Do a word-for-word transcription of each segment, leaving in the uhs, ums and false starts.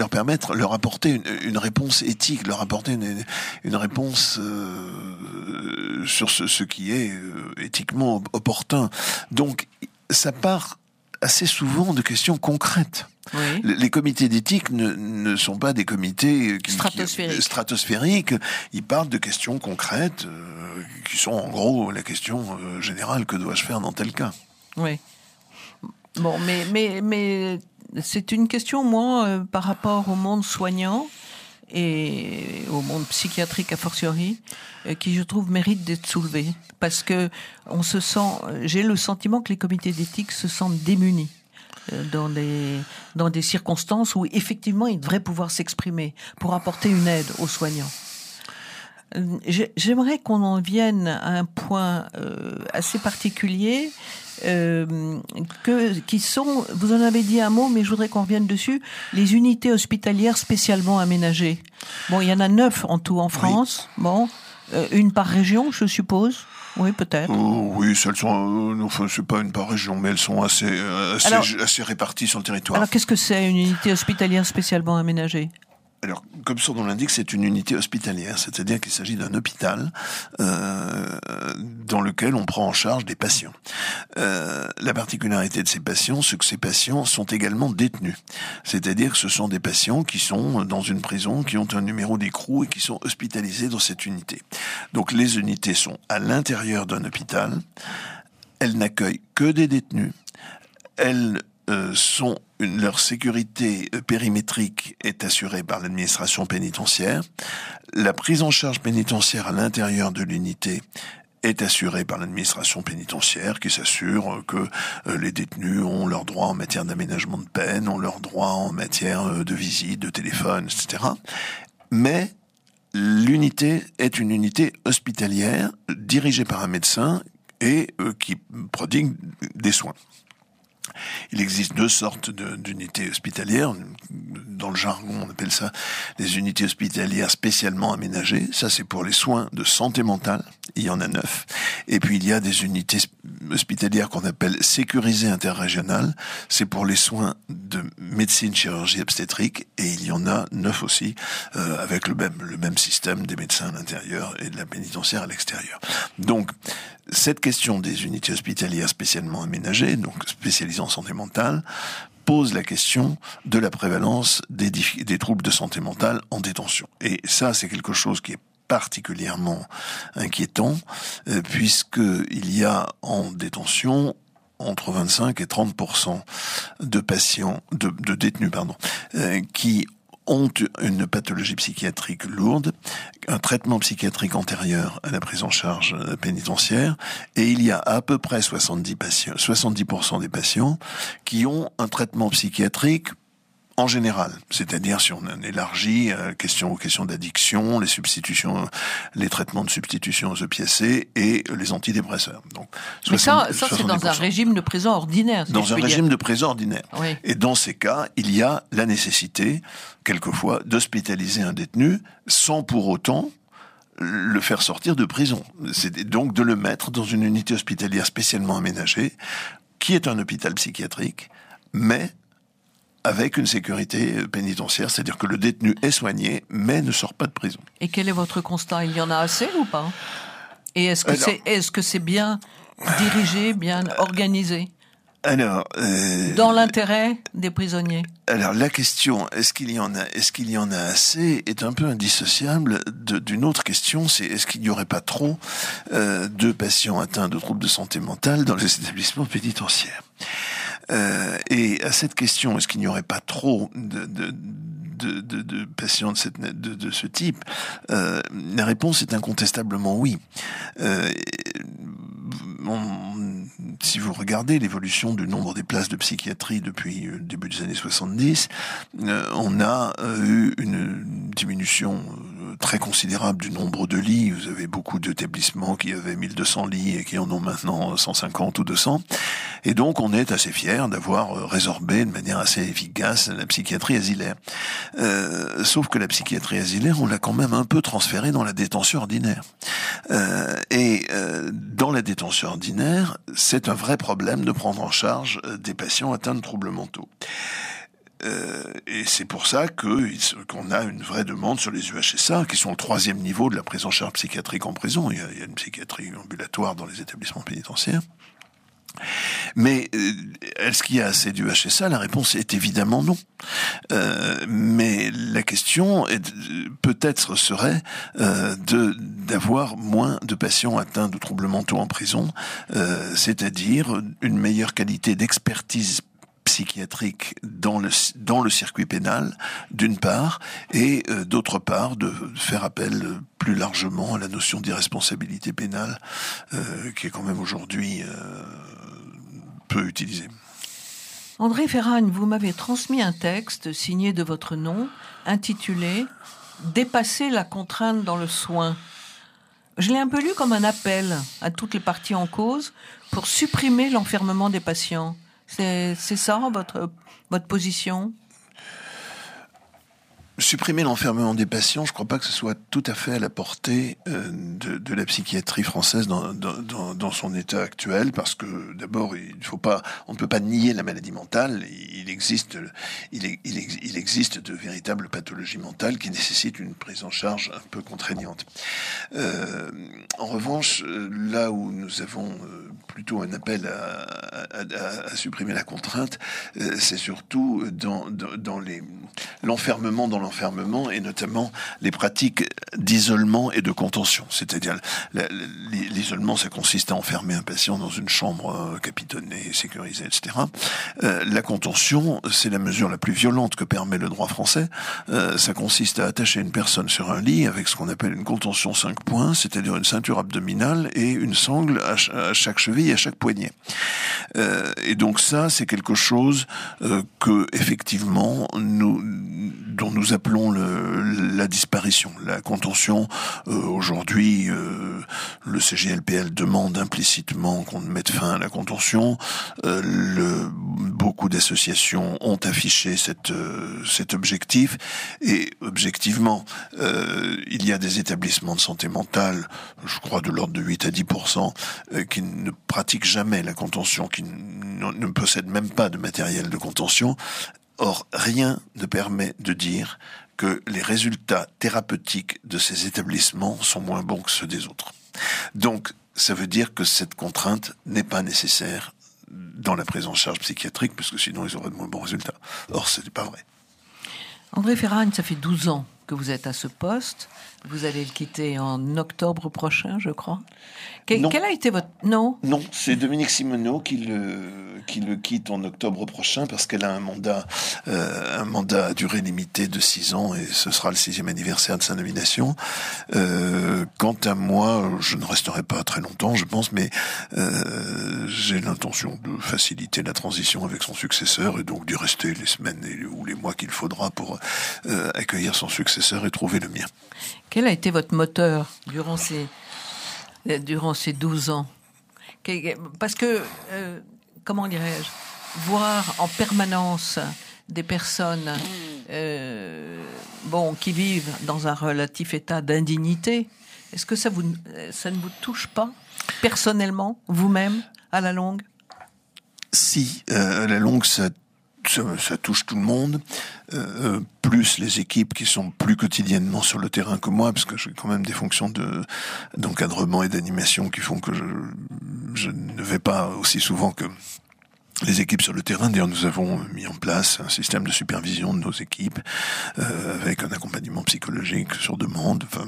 leur permettre, leur apporter une, une réponse éthique, leur apporter une, une réponse euh, sur ce, ce qui est euh, éthiquement opportun. Donc, ça part assez souvent de questions concrètes. Oui. Les comités d'éthique ne, ne sont pas des comités qui, stratosphériques. Qui, stratosphériques. Ils parlent de questions concrètes euh, qui sont en gros la question euh, générale: que dois-je faire dans tel cas? Oui. Bon, mais mais mais c'est une question, moi, euh, par rapport au monde soignant et au monde psychiatrique a fortiori, euh, qui je trouve mérite d'être soulevée, parce que on se sent, j'ai le sentiment que les comités d'éthique se sentent démunis dans des, dans des circonstances où effectivement ils devraient pouvoir s'exprimer pour apporter une aide aux soignants. J'aimerais qu'on en vienne à un point euh, assez particulier, euh, que, qui sont, vous en avez dit un mot, mais je voudrais qu'on revienne dessus, les unités hospitalières spécialement aménagées. Bon, il y en a neuf en tout en France, oui. Bon, euh, une par région, je suppose. Oui, peut-être. Euh, oui, elles sont, euh, enfin, c'est pas une par région, mais elles sont assez, euh, assez, alors, assez réparties sur le territoire. Alors, qu'est-ce que c'est une unité hospitalière spécialement aménagée ? Alors, comme son nom l'indique, c'est une unité hospitalière, c'est-à-dire qu'il s'agit d'un hôpital euh, dans lequel on prend en charge des patients. Euh, la particularité de ces patients, c'est que ces patients sont également détenus. C'est-à-dire que ce sont des patients qui sont dans une prison, qui ont un numéro d'écrou et qui sont hospitalisés dans cette unité. Donc, les unités sont à l'intérieur d'un hôpital. Elles n'accueillent que des détenus. Elles euh, sont Une, leur sécurité périmétrique est assurée par l'administration pénitentiaire. La prise en charge pénitentiaire à l'intérieur de l'unité est assurée par l'administration pénitentiaire, qui s'assure que euh, les détenus ont leurs droits en matière d'aménagement de peine, ont leurs droits en matière euh, de visite, de téléphone, et cetera. Mais l'unité est une unité hospitalière dirigée par un médecin et euh, qui prodigue des soins. Il existe deux sortes de, d'unités hospitalières. Dans le jargon, on appelle ça des unités hospitalières spécialement aménagées. Ça, c'est pour les soins de santé mentale. Il y en a neuf. Et puis, il y a des unités hospitalières qu'on appelle sécurisées interrégionales. C'est pour les soins de médecine, chirurgie, obstétrique. Et il y en a neuf aussi, euh, avec le même, le même système des médecins à l'intérieur et de la pénitentiaire à l'extérieur. Donc, cette question des unités hospitalières spécialement aménagées, donc spécialisées en santé mentale, pose la question de la prévalence des, dif- des troubles de santé mentale en détention. Et ça, c'est quelque chose qui est particulièrement inquiétant, euh, puisqu'il y a en détention entre vingt-cinq et trente pour cent de patients, de, de détenus, pardon, euh, qui ont une pathologie psychiatrique lourde, un traitement psychiatrique antérieur à la prise en charge pénitentiaire, et il y a à peu près soixante-dix patients, soixante-dix pour cent des patients qui ont un traitement psychiatrique en général, c'est-à-dire si on élargit euh, question aux questions d'addiction, les substitutions, les traitements de substitution aux opiacés et les antidépresseurs. Donc, mais ça, ça c'est dans un régime de prison ordinaire. Si dans un régime dire. de prison ordinaire. Oui. Et dans ces cas, il y a la nécessité, quelquefois, d'hospitaliser un détenu sans pour autant le faire sortir de prison. C'est donc de le mettre dans une unité hospitalière spécialement aménagée, qui est un hôpital psychiatrique, mais avec une sécurité pénitentiaire, c'est-à-dire que le détenu est soigné, mais ne sort pas de prison. Et quel est votre constat ? Il y en a assez ou pas ? Et est-ce que, alors, c'est, est-ce que c'est bien dirigé, bien organisé ? Alors, euh, dans l'intérêt des prisonniers. Alors la question, est-ce qu'il y en a, est-ce qu'il y en a assez, est un peu indissociable de, d'une autre question, c'est est-ce qu'il n'y aurait pas trop euh, de patients atteints de troubles de santé mentale dans les établissements pénitentiaires ? Euh, et à cette question, est-ce qu'il n'y aurait pas trop de, de, de, de, de patients de, cette, de, de ce type ? euh, La réponse est incontestablement oui. Euh, on, si vous regardez l'évolution du nombre des places de psychiatrie depuis le début des années soixante-dix, euh, on a euh, eu une diminution euh, très considérable du nombre de lits. Vous avez beaucoup d'établissements qui avaient mille deux cents lits et qui en ont maintenant cent cinquante ou deux cents. Et donc, on est assez fiers d'avoir résorbé de manière assez efficace la psychiatrie asilaire. Euh, sauf que la psychiatrie asilaire, on l'a quand même un peu transférée dans la détention ordinaire. Euh, et euh, dans la détention ordinaire, c'est un vrai problème de prendre en charge des patients atteints de troubles mentaux. euh, et c'est pour ça que, qu'on a une vraie demande sur les U H S A, qui sont le troisième niveau de la prise en charge psychiatrique en prison. Il y a, il y a une psychiatrie ambulatoire dans les établissements pénitentiaires. Mais euh, est-ce qu'il y a assez d'U H S A ? La réponse est évidemment non. Euh, mais la question est, peut-être serait euh, de d'avoir moins de patients atteints de troubles mentaux en prison, euh, c'est-à-dire une meilleure qualité d'expertise psychiatrique dans le dans le circuit pénal, d'une part, et euh, d'autre part de faire appel euh, plus largement à la notion d'irresponsabilité pénale, euh, qui est quand même aujourd'hui euh, peu utilisée. André Ferragne, vous m'avez transmis un texte signé de votre nom, intitulé « Dépasser la contrainte dans le soin ». Je l'ai un peu lu comme un appel à toutes les parties en cause pour supprimer l'enfermement des patients. C'est, c'est ça votre, votre position ? Supprimer l'enfermement des patients, je ne crois pas que ce soit tout à fait à la portée euh, de, de la psychiatrie française dans, dans, dans son état actuel, parce que d'abord, il faut pas, on ne peut pas nier la maladie mentale. Il existe, il, il, il existe de véritables pathologies mentales qui nécessitent une prise en charge un peu contraignante. Euh, en revanche, là où nous avons plutôt un appel à, à, à, à supprimer la contrainte, c'est surtout dans, dans, dans les, l'enfermement dans l'enfermement, et notamment les pratiques d'isolement et de contention. C'est-à-dire, la, la, l'isolement, ça consiste à enfermer un patient dans une chambre capitonnée, sécurisée, et cetera. Euh, la contention, c'est la mesure la plus violente que permet le droit français. Euh, ça consiste à attacher une personne sur un lit avec ce qu'on appelle une contention cinq points, c'est-à-dire une ceinture abdominale et une sangle à, ch- à chaque cheville et à chaque poignet. Euh, et donc ça, c'est quelque chose euh, que, effectivement, nous, dont nous appelons le, la disparition. La contention, euh, aujourd'hui, euh, le C G L P L demande implicitement qu'on mette fin à la contention. Euh, le, beaucoup d'associations ont affiché cette, euh, cet objectif, et objectivement, euh, il y a des établissements de santé mentale, je crois de l'ordre de huit à dix pour cent, euh, qui ne pratiquent jamais la contention, qui n- ne possèdent même pas de matériel de contention. Or, rien ne permet de dire que les résultats thérapeutiques de ces établissements sont moins bons que ceux des autres. Donc, ça veut dire que cette contrainte n'est pas nécessaire dans la prise en charge psychiatrique, parce que sinon ils auraient de moins bons résultats. Or, ce n'est pas vrai. André Ferragne, ça fait douze ans que vous êtes à ce poste. Vous allez le quitter en octobre prochain, je crois. Que, non. Quel a été votre... Non Non, c'est Dominique Simonneau qui le, qui le quitte en octobre prochain, parce qu'elle a un mandat, euh, un mandat à durée limitée de six ans, et ce sera le sixième anniversaire de sa nomination. Euh, quant à moi, je ne resterai pas très longtemps, je pense, mais euh, j'ai l'intention de faciliter la transition avec son successeur, et donc d'y rester les semaines et, ou les mois qu'il faudra pour euh, accueillir son successeur et trouver le mien. Quel a été votre moteur durant ces, durant ces douze ans ? Parce que, euh, comment dirais-je, voir en permanence des personnes euh, bon, qui vivent dans un relatif état d'indignité, est-ce que ça, vous, ça ne vous touche pas, personnellement, vous-même, à la longue ? Si, euh, à la longue, ça Ça, ça touche tout le monde, euh, plus les équipes qui sont plus quotidiennement sur le terrain que moi, parce que j'ai quand même des fonctions de d'encadrement et d'animation qui font que je, je ne vais pas aussi souvent que les équipes sur le terrain. D'ailleurs, nous avons mis en place un système de supervision de nos équipes, euh, avec un accompagnement psychologique sur demande, enfin...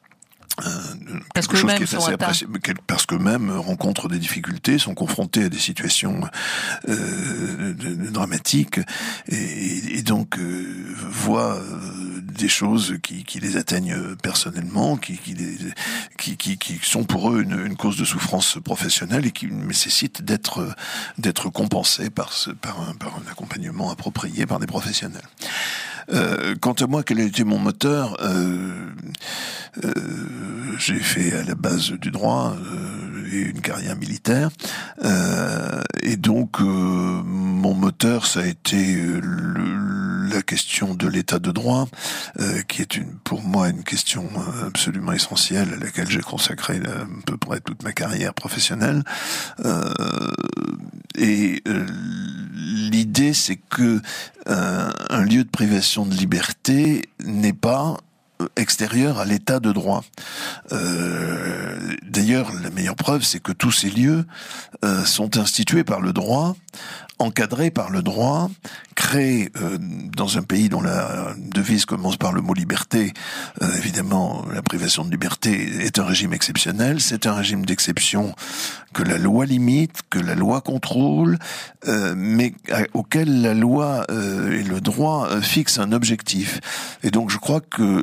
Euh, parce que chose même qui est assez apprécié, parce que même rencontrent des difficultés, sont confrontés à des situations euh, de, de, dramatiques, et, et donc euh, voient euh, des choses qui, qui les atteignent personnellement, qui, qui, les, qui, qui, qui sont pour eux une, une cause de souffrance professionnelle et qui nécessitent d'être d'être compensées par, ce, par, un, par un accompagnement approprié par des professionnels. Euh, quant à moi, quel a été mon moteur ? euh, euh, J'ai fait à la base du droit, euh, et une carrière militaire. Euh, et donc, euh, mon moteur, ça a été le, la question de l'état de droit, euh, qui est une, pour moi une question absolument essentielle à laquelle j'ai consacré à peu près toute ma carrière professionnelle. Euh, et euh, l'idée, c'est que euh, un lieu de privation de liberté n'est pas extérieur à l'état de droit. Euh, d'ailleurs, la meilleure preuve, c'est que tous ces lieux euh, sont institués par le droit, encadrés par le droit, créés euh, dans un pays dont la devise commence par le mot liberté. Euh, évidemment, la privation de liberté est un régime exceptionnel. C'est un régime d'exception que la loi limite, que la loi contrôle, euh, mais à, auquel la loi euh, et le droit euh, fixent un objectif. Et donc, je crois que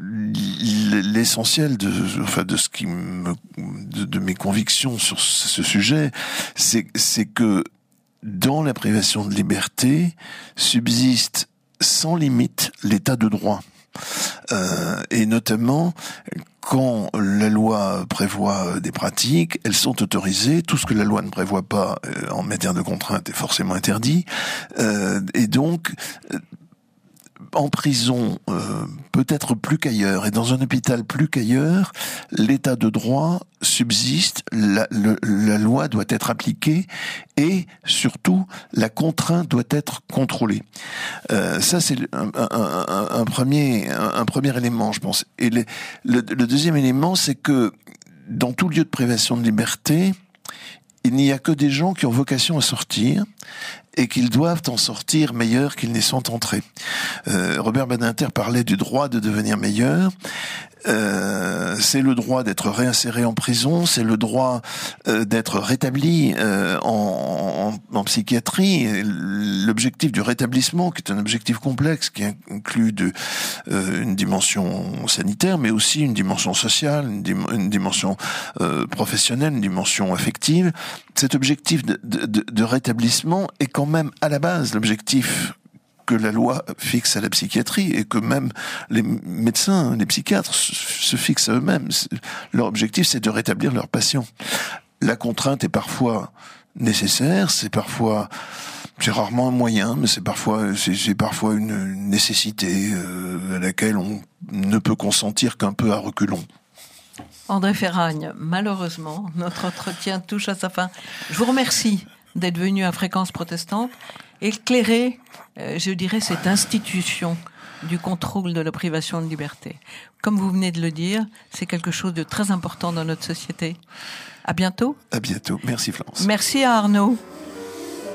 l'essentiel de, enfin, de ce qui me, de, de mes convictions sur ce sujet, c'est, c'est que dans la privation de liberté subsiste sans limite l'état de droit. Euh, et notamment, quand la loi prévoit des pratiques, elles sont autorisées. Tout ce que la loi ne prévoit pas euh, en matière de contrainte est forcément interdit. Euh, et donc, euh, en prison, euh, peut-être plus qu'ailleurs, et dans un hôpital plus qu'ailleurs, l'état de droit subsiste, la, le, la loi doit être appliquée, et surtout, la contrainte doit être contrôlée. Euh, ça, c'est un, un, un, un, premier, un, un premier élément, je pense. Et le, le, le deuxième élément, c'est que dans tout lieu de privation de liberté, il n'y a que des gens qui ont vocation à sortir, et qu'ils doivent en sortir meilleurs qu'ils n'y sont entrés. Euh, Robert Badinter parlait du droit de devenir meilleur. Euh, c'est le droit d'être réinséré en prison, c'est le droit euh, d'être rétabli euh, en, en, en psychiatrie. L'objectif du rétablissement, qui est un objectif complexe, qui inclut de, euh, une dimension sanitaire, mais aussi une dimension sociale, une, dim une dimension euh, professionnelle, une dimension affective. Cet objectif de, de, de, de rétablissement est quand même à la base l'objectif que la loi fixe à la psychiatrie et que même les médecins, les psychiatres se fixent à eux-mêmes. Leur objectif, c'est de rétablir leurs patients. La contrainte est parfois nécessaire, c'est parfois, c'est rarement un moyen, mais c'est parfois, c'est parfois une nécessité euh, à laquelle on ne peut consentir qu'un peu à reculons. André Ferragne, malheureusement, notre entretien touche à sa fin. Je vous remercie d'être venu à Fréquence Protestante, éclairer, euh, je dirais, cette institution du contrôle de la privation de liberté. Comme vous venez de le dire, c'est quelque chose de très important dans notre société. À bientôt. À bientôt. Merci Florence. Merci à Arnaud.